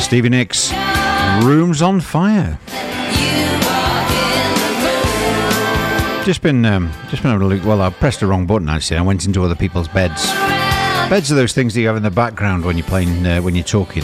Stevie Nicks, Rooms on Fire. Just been having a look. Well, I pressed the wrong button actually. I went into other people's beds. Beds are those things that you have in the background when you're playing, when you're talking.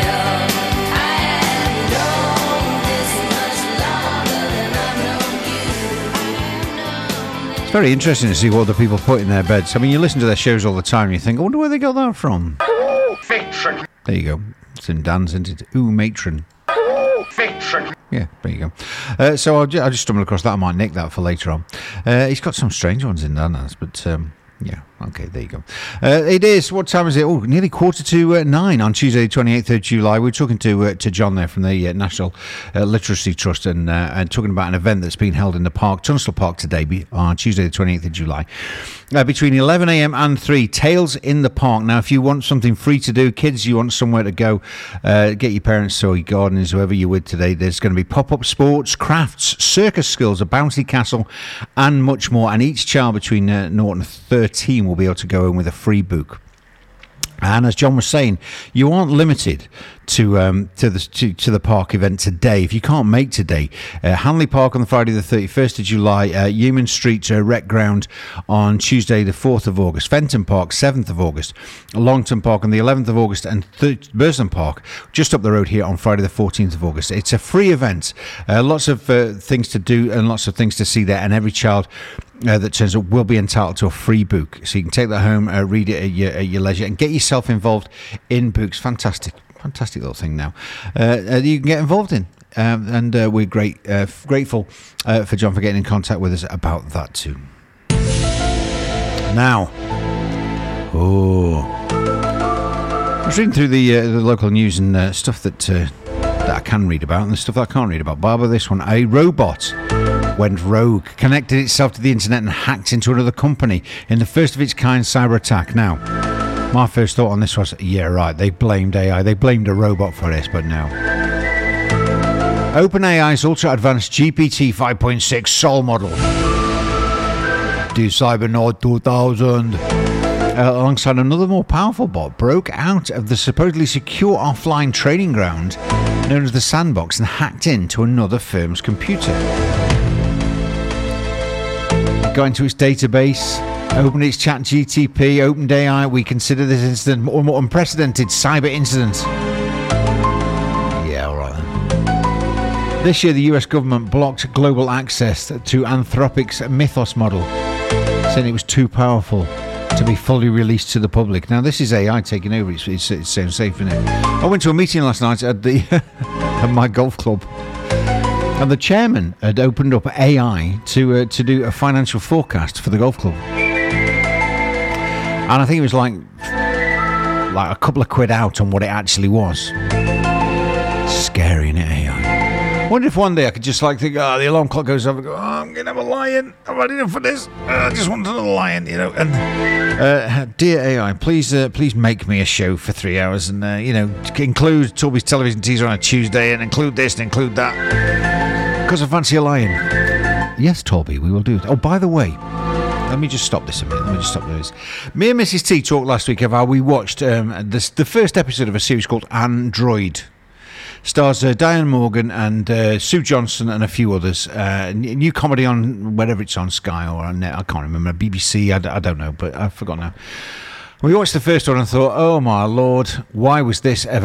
It's very interesting to see what other people put in their beds. I mean, you listen to their shows all the time and you think, I wonder where they got that from. Fiction. There you go. It's in Dan's, isn't it? Ooh, matron. Fiction. Yeah, there you go. So I just stumbled across that. I might nick that for later on. He's got some strange ones in Dan has, but yeah, okay, there you go. It is, what time is it? Oh, nearly 9:15 on Tuesday, 28th of July. We're talking to John there from the National Literacy Trust and talking about an event that's been held in the park, Tunstall Park today on Tuesday, the 28th of July. Between 11 a.m. and 3, Tales in the Park. Now, if you want something free to do, kids, you want somewhere to go, get your parents or your gardeners, whoever you're with today, there's going to be pop-up sports, crafts, circus skills, a bouncy castle, and much more. And each child between 0 and 13 will be able to go in with a free book. And as John was saying, you aren't limited to the park event today. If you can't make today, Hanley Park on the Friday the 31st of July, Yeoman Street Rec Ground on Tuesday the 4th of August, Fenton Park 7th of August, Longton Park on the 11th of August, and Burslem Park just up the road here on Friday the 14th of August. It's a free event, lots of things to do and lots of things to see there, and every child that turns up will be entitled to a free book, so you can take that home, read it at your leisure, and get yourself involved in books. Fantastic little thing now you can get involved in, and we're grateful for John for getting in contact with us about that too. Now, I was reading through the local news and stuff that I can read about and the stuff that I can't read about. Barbara, this one: a robot went rogue, connected itself to the internet and hacked into another company in the first of its kind cyber attack. Now, my first thought on this was, yeah, right, they blamed AI, they blamed a robot for this, but no. OpenAI's ultra-advanced GPT 5.6 Sol model, Cybernaut 2000, alongside another more powerful bot, broke out of the supposedly secure offline training ground known as the Sandbox and hacked into another firm's computer. Got into its database, opened its chat GTP, opened AI. We consider this incident a more unprecedented cyber incident. Yeah, all right then. This year, the US government blocked global access to Anthropic's Mythos model, saying it was too powerful to be fully released to the public. Now, this is AI taking over. It sounds safe, isn't it? I went to a meeting last night at at my golf club. And the chairman had opened up AI to do a financial forecast for the golf club. And I think it was like a couple of quid out on what it actually was. Scary, innit, AI? I wonder if one day I could just think, the alarm clock goes off and go, I'm going to have a lion. I've had enough for this. I just want another lion, you know. And dear AI, please make me a show for 3 hours and, include Toby's television teaser on a Tuesday and include this and include that. Because I fancy a lion. Yes, Toby, we will do it. Oh, by the way, let me just stop this a minute. Me and Mrs. T talked last week of how we watched the first episode of a series called Android. Stars Diane Morgan and Sue Johnson and a few others. New comedy on whatever it's on, Sky or on I can't remember, BBC, I don't know, but I forgot now. We watched the first one and thought, oh my lord, why was this ever